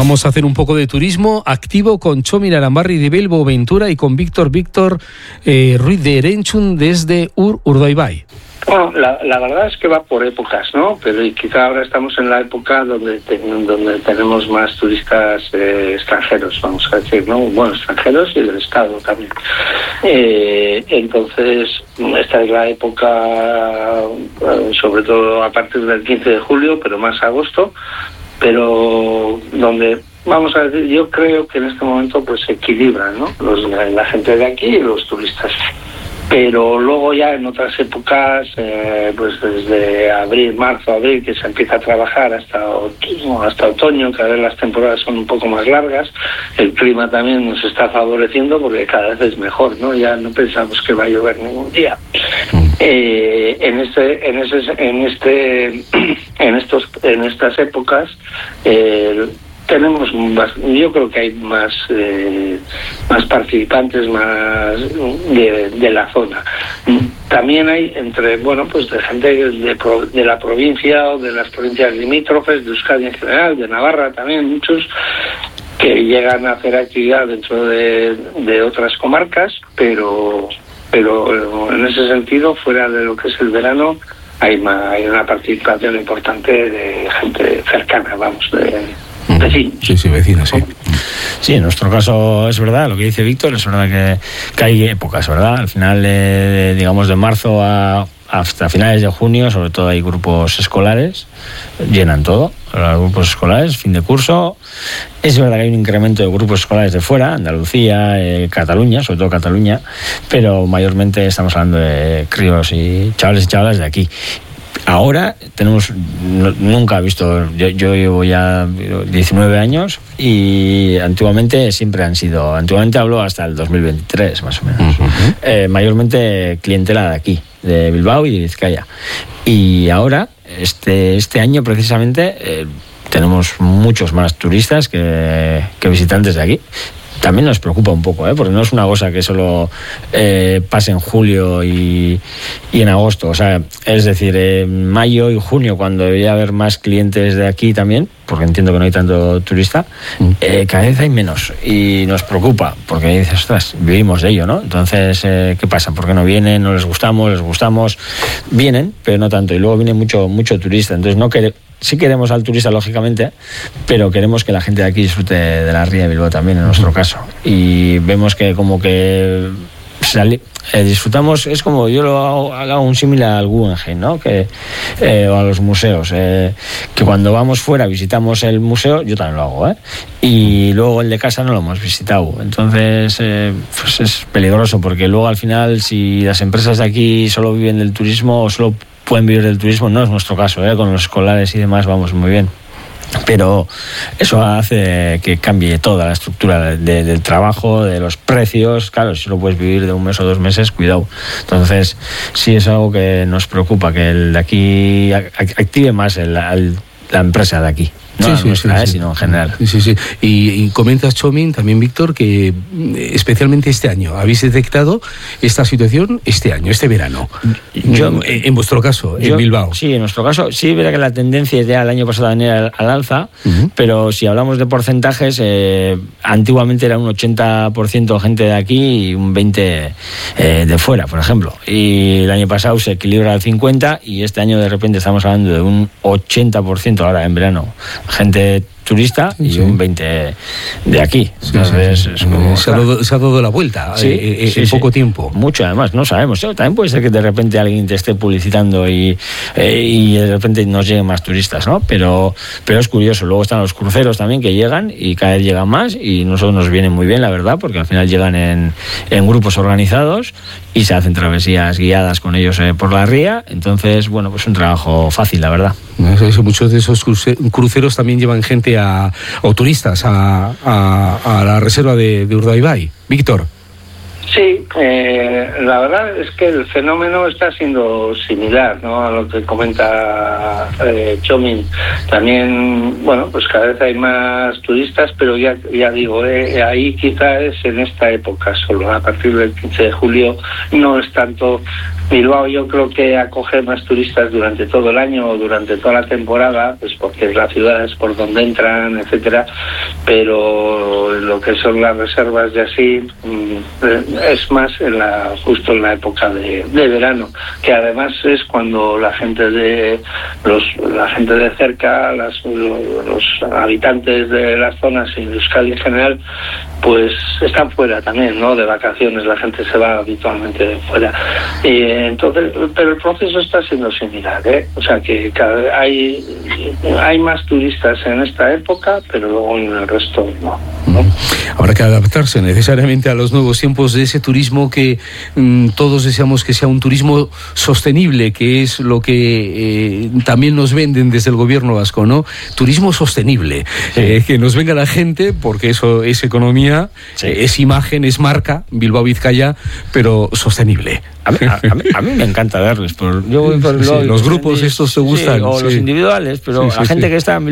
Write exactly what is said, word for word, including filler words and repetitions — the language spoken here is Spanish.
Vamos a hacer un poco de turismo activo con Txomin Aranbarri de Bilbo Ventura y con Víctor Víctor eh, Ruiz de Erenchun desde Ur Urdaibai. Bueno, la, la verdad es que va por épocas, ¿no? Pero y quizá ahora estamos en la época donde, te, donde tenemos más turistas eh, extranjeros, vamos a decir, ¿no? Bueno, extranjeros y del Estado también. Eh, entonces, esta es la época, eh, sobre todo a partir del quince de julio, pero más agosto, pero donde, vamos a decir, yo creo que en este momento pues se equilibran, ¿no? Los, la gente de aquí y los turistas. Pero luego ya en otras épocas, eh, pues desde abril, marzo, abril, que se empieza a trabajar hasta otoño, hasta otoño, cada vez las temporadas son un poco más largas, el clima también nos está favoreciendo porque cada vez es mejor, ¿no? Ya no pensamos que va a llover ningún día. Eh, en este, en ese, en este, en estos, en estas épocas, eh, tenemos más, yo creo que hay más eh, más participantes más de, de la zona. También hay entre, bueno, pues de gente de, de la provincia o de las provincias limítrofes, de Euskadi en general, de Navarra también, muchos que llegan a hacer actividad dentro de, de otras comarcas, pero pero en ese sentido, fuera de lo que es el verano, hay, más, hay una participación importante de gente cercana, vamos, de vecinos. Sí, sí, vecinos, sí. Sí, en nuestro caso es verdad, lo que dice Víctor, es verdad que, que hay épocas, ¿verdad? Al final, eh, digamos, de marzo a, hasta finales de junio, sobre todo hay grupos escolares, llenan todo, los grupos escolares, fin de curso. Es verdad que hay un incremento de grupos escolares de fuera, Andalucía, eh, Cataluña, sobre todo Cataluña, pero mayormente estamos hablando de críos y chavales y chavalas de aquí. Ahora tenemos, no, nunca he visto, yo, yo llevo ya diecinueve años y antiguamente siempre han sido, antiguamente hablo hasta el dos mil veintitrés más o menos, uh-huh. eh, mayormente clientela de aquí, de Bilbao y de Vizcaya. Y ahora, este, este año precisamente, eh, tenemos muchos más turistas que, que visitantes de aquí. También nos preocupa un poco, ¿eh? Porque no es una cosa que solo eh, pase en julio y, y en agosto. O sea, es decir, en mayo y junio, cuando debería haber más clientes de aquí también, porque entiendo que no hay tanto turista, eh, cada vez hay menos. Y nos preocupa, porque dices, ostras, vivimos de ello, ¿no? Entonces, eh, ¿qué pasa? ¿Por qué no vienen? ¿No les gustamos? ¿Les gustamos? Vienen, pero no tanto. Y luego viene mucho, mucho turista. Entonces, no queremos... Sí queremos al turista, lógicamente, pero queremos que la gente de aquí disfrute de la Ría de Bilbao también, en nuestro caso. Y vemos que como que sali- eh, disfrutamos, es como yo lo hago, hago un símil al Guggenheim, ¿no? Que, eh, o a los museos, eh, que cuando vamos fuera visitamos el museo, yo también lo hago, ¿eh? Y luego el de casa no lo hemos visitado. Entonces, eh, pues es peligroso, porque luego al final, si las empresas de aquí solo viven del turismo o solo pueden vivir del turismo, no es nuestro caso, ¿eh? Con los escolares y demás vamos muy bien. Pero eso hace que cambie toda la estructura de, del trabajo, de los precios. Claro, si no puedes vivir de un mes o dos meses, cuidado. Entonces, sí es algo que nos preocupa, que el de aquí active más el, el, la empresa de aquí. No sí, sí, nuestra, sí, eh, sí. sino en general. Sí, sí, sí. Y, y comentas, Txomin, también Víctor, que especialmente este año habéis detectado esta situación este año, este verano. Yo, en, en vuestro caso, yo, en Bilbao. Sí, en nuestro caso, sí, verá que la tendencia ya el año pasado venía al, al alza, uh-huh. Pero si hablamos de porcentajes, eh, antiguamente era un ochenta por ciento gente de aquí y un veinte por ciento eh, de fuera, por ejemplo. Y el año pasado se equilibra al cincuenta por ciento y este año de repente estamos hablando de un ochenta por ciento ahora en verano. Gente turista y sí. Un veinte de aquí. Entonces, sí, sí, sí. Es como, se, ha dado, se ha dado la vuelta sí, eh, sí, en sí. poco tiempo. Mucho, además, no sabemos. También puede ser que de repente alguien te esté publicitando y, eh, y de repente nos lleguen más turistas, ¿no? Pero, pero es curioso. Luego están los cruceros también que llegan y cada vez llegan más y nosotros nos viene muy bien, la verdad, porque al final llegan en, en grupos organizados y se hacen travesías guiadas con ellos eh, por la ría. Entonces, bueno, pues un trabajo fácil, la verdad. Muchos de esos cruceros también llevan gente a, o turistas a, a, a la reserva de, de Urdaibai. Víctor. Sí, eh, la verdad es que el fenómeno está siendo similar, ¿no?, a lo que comenta eh, Txomin. También, bueno, pues cada vez hay más turistas, pero ya ya digo, eh, ahí quizá es en esta época solo. A partir del quince de julio no es tanto. Bilbao yo creo que acoge más turistas durante todo el año o durante toda la temporada, pues porque es la ciudad, es por donde entran, etcétera, pero lo que son las reservas y así es más en la justo en la época de, de verano, que además es cuando la gente de los la gente de cerca, las, los, los habitantes de las zonas y de Euskadi en general, pues están fuera también, ¿no?, de vacaciones. La gente se va habitualmente de fuera. Y entonces, pero el proceso está siendo similar, ¿eh? O sea que cada, hay hay más turistas en esta época, pero luego en el resto no, ¿no? Habrá que adaptarse necesariamente a los nuevos tiempos de ese turismo que mmm, todos deseamos que sea un turismo sostenible, que es lo que eh, también nos venden desde el gobierno vasco, ¿no? Turismo sostenible, sí. eh, que nos venga la gente, porque eso es economía, sí. eh, es imagen, es marca, Bilbao Vizcaya, pero sostenible. A mí, a, a, mí, a mí me encanta verles. Por, yo voy por sí, sí, los grupos estos te gustan. Sí, o sí. los individuales, pero sí, sí, la gente sí. que está en